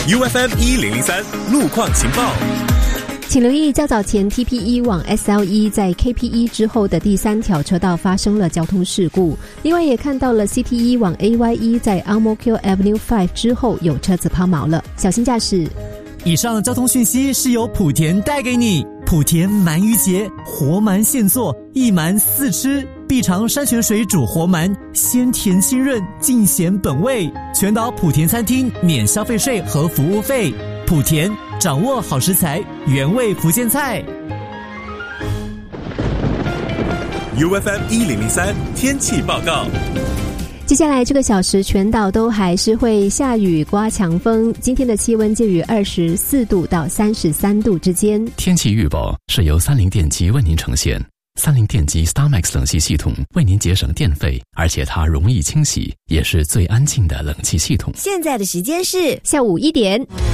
UFM1003 路况情报。 请留意较早前 TPE 往 SLE 在 KPE 之后的第3条车道发生了交通事故，另外也看到了 CTE 往 AYE 在 Ang Mo Kio Avenue 5之后有车子抛锚了，小心驾驶。 以上交通讯息是由莆田带给你。莆田鳗鱼节，活鳗现做，一鳗4吃，必尝山泉水煮活鳗，鲜甜清润，尽显本味。全岛莆田餐厅免消费税和服务费。莆田掌握好食材，原味福建菜。 UFM1003 天气报告。 接下来这个小时全岛都还是会下雨刮强风，今天的气温介于24度到33度之间。 天气预报是由三菱电机为您呈现。三菱电机 StarMax 冷气系统为您节省电费，而且它容易清洗，也是最安静的冷气系统。 现在的时间是下午1点。